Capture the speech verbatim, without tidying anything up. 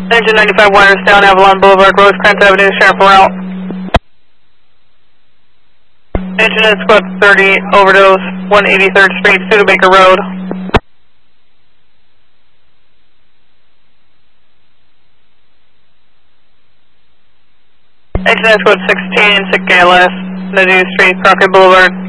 Engine ninety-five wires down Avalon Boulevard, Rosecrans Avenue, Sheriff route. Engine at squad thirty, overdose, one eighty-third Street, Studebaker Road. Engine at squad sixteen, sick K L S, Nadine Street, Crockett Boulevard.